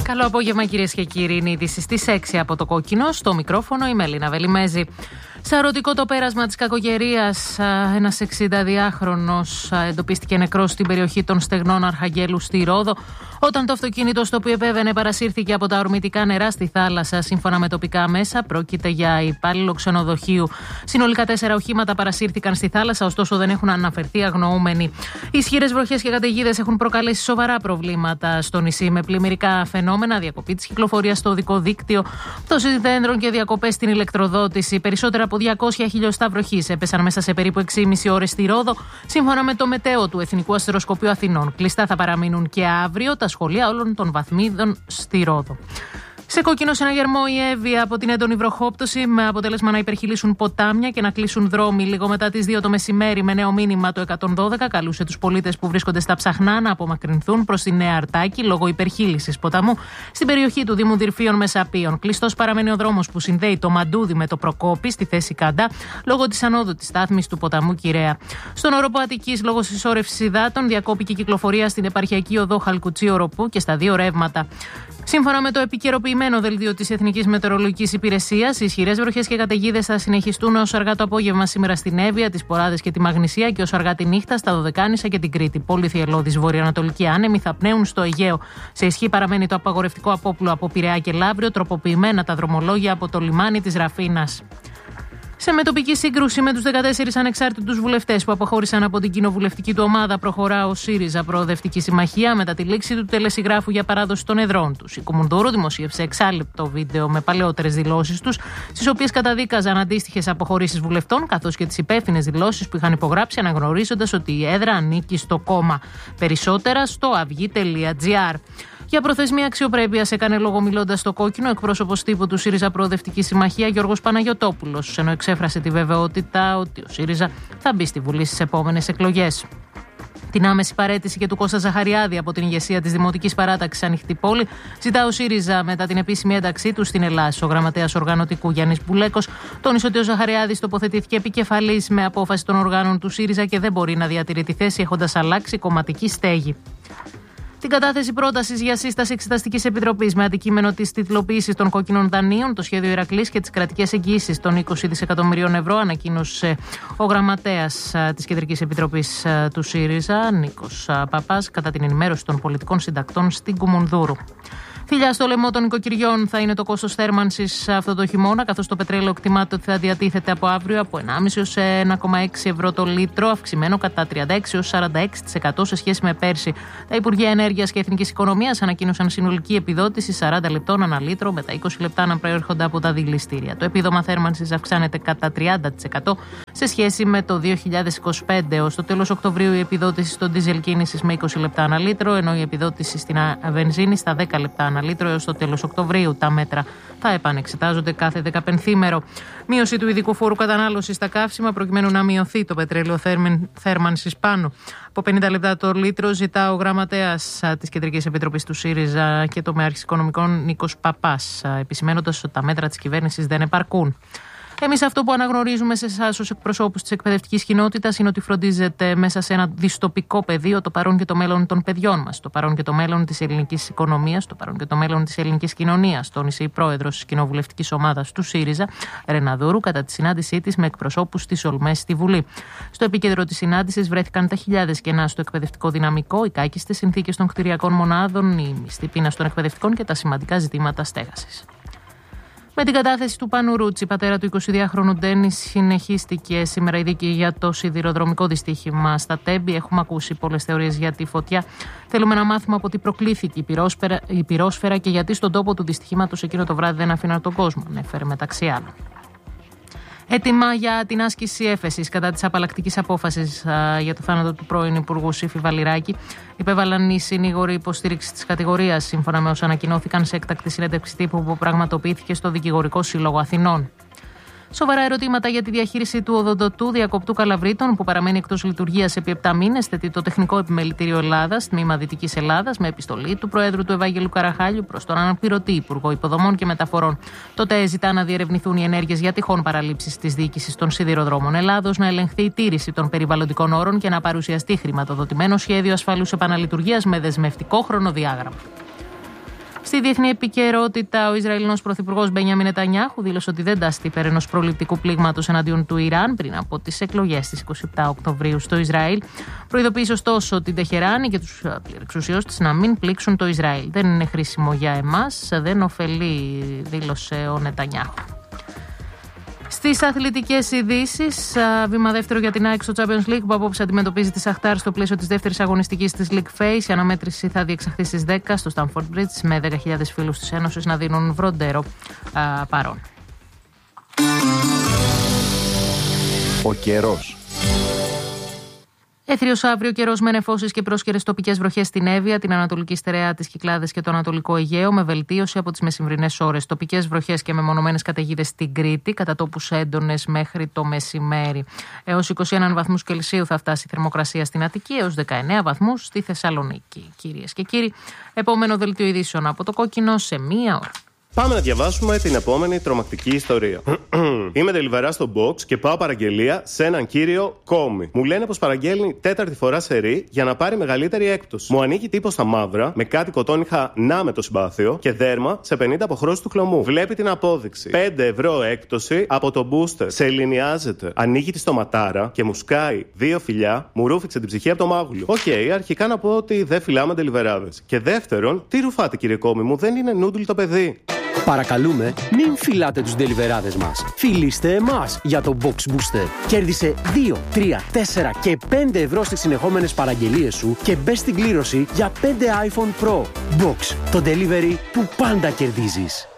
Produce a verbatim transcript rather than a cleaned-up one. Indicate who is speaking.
Speaker 1: Καλό απόγευμα, κυρίες και κύριοι. Είναι είδηση στις έξι από το Κόκκινο. Στο μικρόφωνο η Μελίνα Βελιμέζη. Σαρωτικό το πέρασμα της κακοκαιρίας. Ένας εξηνταδυάχρονος εντοπίστηκε νεκρός στην περιοχή των Στεγνών Αρχαγγέλου στη Ρόδο, όταν το αυτοκίνητο στο οποίο επέβαινε παρασύρθηκε από τα ορμητικά νερά στη θάλασσα. Σύμφωνα με τοπικά μέσα, πρόκειται για υπάλληλο ξενοδοχείου. Συνολικά τέσσερα οχήματα παρασύρθηκαν στη θάλασσα, ωστόσο δεν έχουν αναφερθεί αγνοούμενοι. Ισχυρές βροχές και καταιγίδες έχουν προκαλέσει σοβαρά προβλήματα στο νησί, με πλημμυρικά φαινόμενα, διακοπή της κυκλοφορίας στο οδικό δίκτυο, πτώση δέντρων και διακοπές στην ηλεκτροδότηση. Περισσότερα από διακόσια χιλιοστά βροχής έπεσαν μέσα σε περίπου έξι και μισή ώρες στη Ρόδο, σύμφωνα με το μετέο του Εθνικού Αστεροσκοπείου Αθηνών. Κλειστά θα παραμείνουν και αύριο τα σχολεία όλων των βαθμίδων στη Ρόδο. Σε κόκκινο συναγερμό η Εύβοια από την έντονη βροχόπτωση, με αποτέλεσμα να υπερχειλήσουν ποτάμια και να κλείσουν δρόμοι λίγο μετά τις δύο το μεσημέρι. Με νέο μήνυμα το εκατόν δώδεκα καλούσε τους πολίτες που βρίσκονται στα Ψαχνά να απομακρυνθούν προς τη Νέα Αρτάκη λόγω υπερχείλησης ποταμού στην περιοχή του Δήμου Δυρφίων Μεσαπίων. Κλειστός παραμένει ο δρόμος που συνδέει το Μαντούδι με το Προκόπη στη θέση Καντά λόγω της ανόδου της στάθμης του ποταμού Κυραία. Στον όροπο Αττικής, λόγω συσσόρευσης υδάτων, διακόπηκε η κυκλοφορία στην επαρχιακή οδό Χαλκουτσί-Οροπού και στα δύο ρεύματα. Σύμφωνα με το επικαιροποιημένο δελτίο της Εθνικής Μετεωρολογικής Υπηρεσίας, οι ισχυρές βροχές και καταιγίδες θα συνεχιστούν ως αργά το απόγευμα σήμερα στην Εύβοια, τις Ποράδες και τη Μαγνησία και ως αργά τη νύχτα στα Δωδεκάνησα και την Κρήτη. Πολύ θυελλώδης βορειοανατολική άνεμοι θα πνέουν στο Αιγαίο. Σε ισχύ παραμένει το απαγορευτικό απόπλου από Πειραιά και Λαύριο, τροποποιημένα τα δρομολόγια από το λιμάνι της Ραφίνας. Σε μετοπική σύγκρουση με τους δεκατέσσερις ανεξάρτητους βουλευτές που αποχώρησαν από την κοινοβουλευτική του ομάδα, προχωρά ο ΣΥΡΙΖΑ Προοδευτική Συμμαχία μετά τη λήξη του τελεσυγράφου για παράδοση των εδρών τους. Η Κουμουνδούρου δημοσίευσε εξάλεπτο βίντεο με παλαιότερες δηλώσεις τους, στις οποίες καταδίκαζαν αντίστοιχες αποχωρήσεις βουλευτών, καθώς και τις υπεύθυνες δηλώσεις που είχαν υπογράψει, αναγνωρίζοντας ότι η έδρα ανήκει στο κόμμα. Περισσότερα στο αυγή τελεία τζι άρ. Για προθεσμία αξιοπρέπειας έκανε λόγο μιλώντας στο Κόκκινο εκπρόσωπος τύπου του ΣΥΡΙΖΑ Προοδευτική Συμμαχία Γιώργος Παναγιωτόπουλος, ενώ εξέφρασε τη βεβαιότητα ότι ο ΣΥΡΙΖΑ θα μπει στη Βουλή στις επόμενες εκλογές. Την άμεση παραίτηση και του Κώστα Ζαχαριάδη από την ηγεσία της Δημοτικής Παράταξης Ανοιχτή Πόλη ζητά ο ΣΥΡΙΖΑ μετά την επίσημη ένταξή του στην Ελλάδα. Ο γραμματέας οργανωτικού Γιάννης Μπουλέκος τόνισε ότι ο Ζαχαριάδης τοποθετήθηκε επικεφαλής με απόφαση των οργάνων του ΣΥΡΙΖΑ και δεν μπορεί να διατηρεί τη θέση έχοντας αλλάξει κομματική στέγη. Την κατάθεση πρότασης για σύσταση Εξεταστικής Επιτροπής με αντικείμενο της τιτλοποίησης των κόκκινων δανείων, το σχέδιο Ηρακλής και τις κρατικές εγγύησεις των είκοσι δισεκατομμυρίων ευρώ, ανακοίνωσε ο γραμματέας της Κεντρικής Επιτροπής του ΣΥΡΙΖΑ, Νίκος Παπάς, κατά την ενημέρωση των πολιτικών συντακτών στην Κουμουνδούρου. Θηλιά στο λαιμό των οικοκυριών θα είναι το κόστος θέρμανσης αυτό το χειμώνα, καθώς το πετρέλαιο εκτιμάται ότι θα διατίθεται από αύριο από ενάμιση έως ένα κόμμα έξι ευρώ το λίτρο, αυξημένο κατά τριάντα έξι έως σαράντα έξι τοις εκατό σε σχέση με πέρσι. Τα Υπουργεία Ενέργειας και Εθνικής Οικονομίας ανακοίνωσαν συνολική επιδότηση σαράντα λεπτών ανά λίτρο, με τα είκοσι λεπτά να προέρχονται από τα δηληστήρια. Το επίδομα θέρμανσης αυξάνεται κατά τριάντα τοις εκατό σε σχέση με το δύο χιλιάδες είκοσι πέντε. Ως το τέλος Οκτωβρίου η επιδότηση στο ντίζελ κίνησης με είκοσι λεπτά ανά λίτρο, ενώ η επιδότηση στην βενζίνη στα δέκα λεπτά ανά λίτρο έως το τέλος Οκτωβρίου. Τα μέτρα θα επανεξετάζονται κάθε δεκαπενθήμερο. Μείωση του ειδικού φόρου κατανάλωσης στα καύσιμα προκειμένου να μειωθεί το πετρέλαιο θέρμανσης πάνω από πενήντα λεπτά το λίτρο, ζητά ο γραμματέας της Κεντρικής Επιτροπής του ΣΥΡΙΖΑ και τομέαρχης οικονομικών Νίκος Παπάς, επισημένοντας ότι τα μέτρα της κυβέρνησης δεν επαρκούν. Εμείς αυτό που αναγνωρίζουμε σε εσάς ως εκπροσώπους της εκπαιδευτικής κοινότητας είναι ότι φροντίζετε μέσα σε ένα δυστοπικό πεδίο το παρόν και το μέλλον των παιδιών μας, το παρόν και το μέλλον της ελληνικής οικονομίας, το παρόν και το μέλλον της ελληνικής κοινωνίας, τόνισε η πρόεδρος της κοινοβουλευτικής ομάδας του ΣΥΡΙΖΑ, Ρεναδούρου, κατά τη συνάντησή της με εκπροσώπους της ΟΛΜΕΣ στη Βουλή. Στο επίκεντρο της συνάντησης βρέθηκαν τα χιλιάδες κενά στο εκπαιδευτικό δυναμικό, οι κάκιστες συνθήκες των κτηριακών μονάδων, η μισθή πείνας των εκπαιδευτικών και τα σημαντικά ζητήματα στέγασης. Με την κατάθεση του Πάνου Ρούτσι, πατέρα του εικοσιδυάχρονου Ντένις, συνεχίστηκε σήμερα η δίκη για το σιδηροδρομικό δυστύχημα στα Τέμπη. Έχουμε ακούσει πολλές θεωρίες για τη φωτιά. Θέλουμε να μάθουμε από τι προκλήθηκε η πυρόσφαιρα, η πυρόσφαιρα και γιατί στον τόπο του δυστυχήματος εκείνο το βράδυ δεν αφήναν τον κόσμο, ανέφερε μεταξύ άλλων. Έτοιμα για την άσκηση έφεσης κατά της απαλλακτικής απόφασης για το θάνατο του πρώην Υπουργού Σύφη Βαλιράκη υπέβαλαν οι συνήγοροι υποστήριξη της κατηγορίας, σύμφωνα με όσα ανακοινώθηκαν σε έκτακτη συνέντευξη τύπου που πραγματοποιήθηκε στο Δικηγορικό Σύλλογο Αθηνών. Σοβαρά ερωτήματα για τη διαχείριση του οδοντοτού διακοπτού Καλαβρίτων, που παραμένει εκτός λειτουργίας επί επτά μήνες, θέτει το Τεχνικό Επιμελητήριο Ελλάδας, τμήμα Δυτικής Ελλάδας, με επιστολή του Προέδρου του Ευάγγελου Καραχάλιου προς τον αναπληρωτή Υπουργό Υποδομών και Μεταφορών. Τότε ζητά να διερευνηθούν οι ενέργειες για τυχόν παραλήψεις της διοίκησης των σιδηροδρόμων Ελλάδος, να ελεγχθεί η τήρηση των περιβαλλοντικών όρων και να παρουσιαστεί χρηματοδοτημένο σχέδιο ασφαλούς επαναλειτουργίας με δεσμευτικό χρονοδιάγραμμα. Στη διεθνή επικαιρότητα, ο Ισραηλινός πρωθυπουργός Μπενιάμιν Νετανιάχου δήλωσε ότι δεν τάσσεται υπέρ ενός προληπτικού πλήγματος εναντίον του Ιράν πριν από τις εκλογές της εικοστή εβδόμη Οκτωβρίου στο Ισραήλ. Προειδοποίησε ωστόσο την Τεχεράνη και τους πληρεξουσιώδεις της να μην πλήξουν το Ισραήλ. Δεν είναι χρήσιμο για εμάς, δεν ωφελεί, δήλωσε ο Νετανιάχου. Στις αθλητικές ειδήσεις, βήμα δεύτερο για την ΑΕΚ στο Champions League που απόψε αντιμετωπίζει τη Σαχτάρ στο πλαίσιο της δεύτερης αγωνιστικής της League Phase. Η αναμέτρηση θα διεξαχθεί στις δέκα στο Stamford Bridge με δέκα χιλιάδες φίλους της Ένωσης να δίνουν βροντέρο α, παρόν.
Speaker 2: Ο καιρός.
Speaker 1: Έθριος αύριο καιρός με νεφώσεις και πρόσκαιρες τοπικές βροχές στην Εύβοια, την Ανατολική Στερεά, τις Κυκλάδες και το Ανατολικό Αιγαίο, με βελτίωση από τις μεσημβρινές ώρες. Τοπικές βροχές και μεμονωμένες καταιγίδες στην Κρήτη, κατά τόπους έντονες μέχρι το μεσημέρι. Έως είκοσι ένα βαθμούς Κελσίου θα φτάσει η θερμοκρασία στην Αττική, έως δεκαεννέα βαθμούς στη Θεσσαλονίκη. Κυρίες και κύριοι, επόμενο δελτίο ειδήσεων από το Κόκκινο σε μία ώρα.
Speaker 3: Πάμε να διαβάσουμε την επόμενη τρομακτική ιστορία. Είμαι τελιβερά στο box και πάω παραγγελία σε έναν κύριο Κόμι. Μου λένε πως παραγγέλνει τέταρτη φορά σερί για να πάρει μεγαλύτερη έκπτωση. Μου ανοίγει τύπο στα μαύρα με κάτι κοτόνιχα να με το συμπάθειο και δέρμα σε πενήντα αποχρώσεις του χλωμού. Βλέπει την απόδειξη. πέντε ευρώ έκπτωση από το booster. Σε ελληνιάζεται. Ανοίγει τη στοματάρα και μου σκάει δύο φιλιά, μου ρούφηξε την ψυχή από το μάγουλο. Οκ, okay, αρχικά να πω ότι δεν φυλάμε τελιβεράδες. Και δεύτερον, τι ρουφάτε κύριε Κόμι μου, δεν είναι νούντλ το παιδί.
Speaker 4: Παρακαλούμε, μην φυλάτε τους ντελιβεράδες μας. Φιλήστε εμάς για το Box Booster. Κέρδισε δύο, τρία, τέσσερα και πέντε ευρώ στις συνεχόμενες παραγγελίες σου και μπες στην κλήρωση για πέντε iPhone Pro. Box, το delivery που πάντα κερδίζεις.